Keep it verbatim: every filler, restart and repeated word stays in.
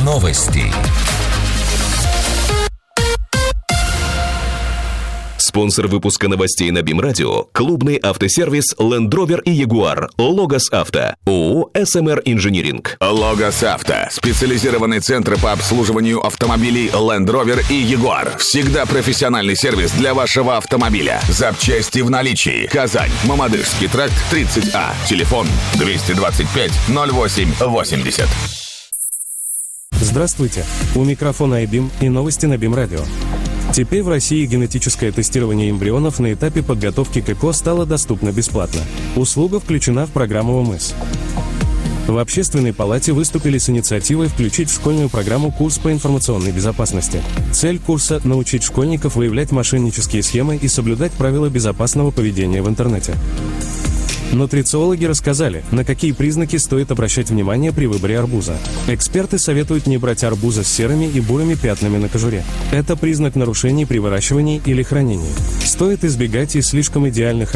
Новости. Спонсор выпуска новостей на БИМ-радио – клубный автосервис Land Rover и Jaguar, Логос Авто, ООО эс эм эр Инжиниринг. Логос Авто – специализированный центр по обслуживанию автомобилей Land Rover и Jaguar. Всегда профессиональный сервис для вашего автомобиля. Запчасти в наличии. Казань, Мамадышский тракт, тридцать А. Телефон двести двадцать пять ноль восемь восемьдесят. Здравствуйте. У микрофона iBim и новости на БИМ-радио. Теперь в России генетическое тестирование эмбрионов на этапе подготовки к ЭКО стало доступно бесплатно. Услуга включена в программу ОМС. В Общественной палате выступили с инициативой включить в школьную программу курс по информационной безопасности. Цель курса – научить школьников выявлять мошеннические схемы и соблюдать правила безопасного поведения в интернете. Нутрициологи рассказали, на какие признаки стоит обращать внимание при выборе арбуза. Эксперты советуют не брать арбуза с серыми и бурыми пятнами на кожуре. Это признак нарушений при выращивании или хранении. Стоит избегать и слишком идеальных